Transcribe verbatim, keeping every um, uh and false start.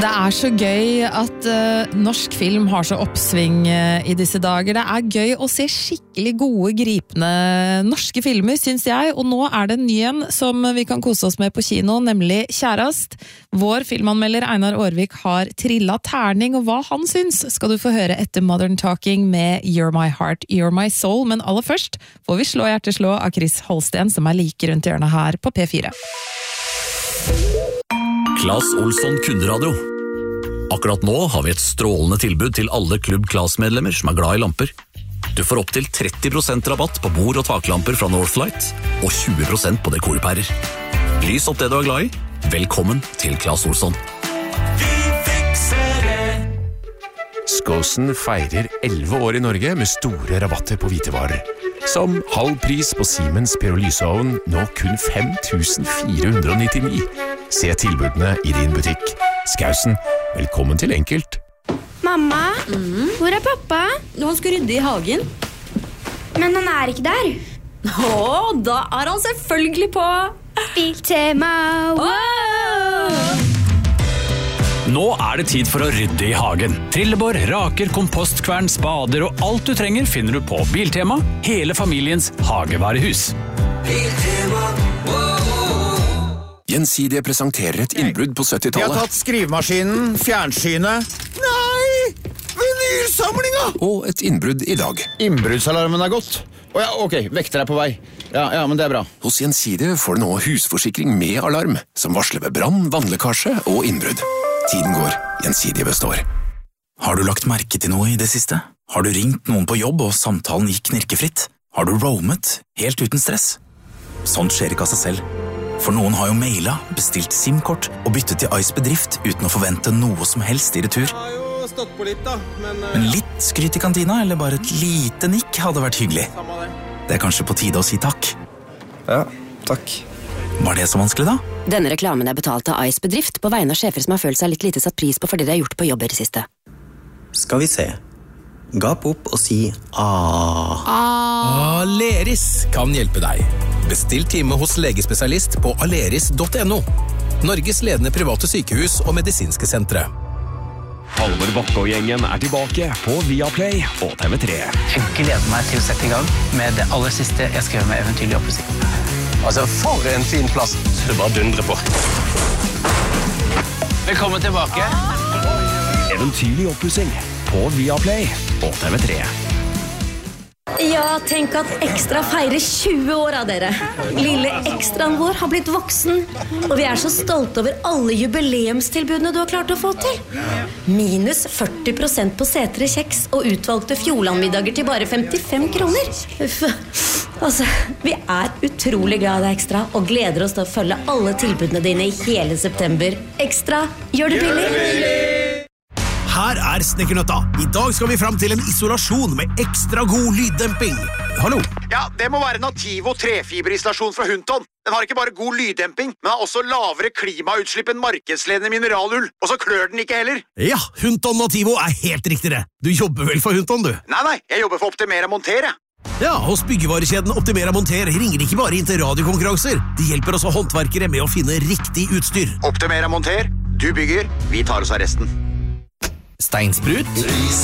er så gøy at uh, norsk film har så oppsving uh, i disse dager. Det er gøy å se skikkelig gode, gripende norske filmer, synes jeg. Og nå er det en ny en som vi kan kose oss med på kino, nemlig Kjærast. Vår filmanmelder Einar Aarvik har trillet terning, og hva han synes skal du få høre etter Modern Talking med You're My Heart, You're My Soul. Men aller først får vi Slå hjerteslå av Chris Holsten, som er like rundt hjørnet her på P fire. Claes Olsson kunderadio. Akkurat nå har vi et strålende tilbud til alle Klubb Claes-medlemmer som er glad i lamper. Du får opp til tretti prosent rabatt på bord- og taklamper fra Northlight, og tjue prosent på dekorpærer. Lys opp det du er glad i. Velkommen til Claes Olsson. Vi fikser det! Skåsen feirer elleve år i Norge med store rabatter på hvitevarer. Som halv pris på Siemens Pyrolyseovn, nå kun fem tusen fire hundre nittini. Se tilbudene i din butikk. Skausen, velkommen til Enkelt. Mamma, mm. hvor er pappa? Han skal rydde i hagen. Men han er ikke der. Åh, da er han selvfølgelig på Biltema. Wow! Nå er det tid for å rydde i hagen. Trillebår, raker, kompostkvern, spader og alt du trenger finner du på Biltema, hele familiens hagevarehus. Biltema, Gjensidige presenterer et innbrudd på Vi syttitallet. har tatt skrivemaskinen, fjernsynet. Nei! Vinylsamlinga! Og et innbrudd i dag. Innbruddsalarmen er gått. Å ja, ok, vekter er på vei. Ja, ja, men det er bra. Hos Gjensidige får du nå husforsikring med alarm, som varsler ved brann, vannlekkasje og innbrudd. Tiden går, Gjensidige består. Har du lagt merke til noe i det siste? Har du ringt noen på jobb og samtalen gikk knirkefritt? Har du roamet helt uten stress? Sånt skjer ikke av seg selv. For noen har jo mailet, bestilt SIM-kort og byttet til Ice Bedrift uten å forvente noe som helst i retur. Jeg har jo stått på litt da, men... Men litt skryt i kantina, eller bare et lite nikk hadde vært hyggelig. Det er kanskje på tide å si takk. Ja, takk. Var det så vanskelig da? Denne reklamen er betalt av Ice Bedrift på vegne av sjefer som har følt seg litt lite satt pris på for det de har gjort på jobb i det siste. Skal vi se. Gap opp og si ah. Aleris kan hjelpe deg. Bestill time hos legespesialist på aleris punktum no. Norges ledende private sykehus og medisinske sentre. Halvor Bakke og gjengen er tilbake på Viaplay og T V tre. Jeg gleder meg til å sette i gang med det aller siste jeg skrev med Eventyrlig oppussing. Altså, for en fin plass. Det bare dundrer på. Velkommen tilbake. Eventyrlig oppussing på Viaplay og T V tre. Ja, tenk at Ekstra feirer tjue år av dere. Lille ekstraen vår har blitt voksen, og vi er så stolte over alle jubileumstilbudene du har klart å få til. Minus førti prosent på setre kjeks og utvalgte Fjordlandmiddager til bare femtifem kroner. Uff, altså, vi er utrolig glad i deg, Ekstra, og gleder oss til å følge alle tilbudene dine i hele september. Ekstra, gjør det billig! Her er Snekkernøtta. I dag skal vi frem til en isolasjon med ekstra god lyddemping. Hallo? Ja, det må være Nativo trefiberisolasjon fra Hunton. Den har ikke bare god lyddemping, men har også lavere klimautslipp enn markedsledende mineralull. Og så klør den ikke heller. Ja, Hunton Nativo er helt riktig det. Du jobber vel for Hunton, du? Nei, nei, jeg jobber for Optimera Montere. Ja, hos byggevarekjeden Optimera Monter ringer de ikke bare inn til radiokonkurranser. De hjelper også håndverkere med å finne riktig utstyr. Optimera Monter, du bygger, vi tar oss av resten. Steinsprut,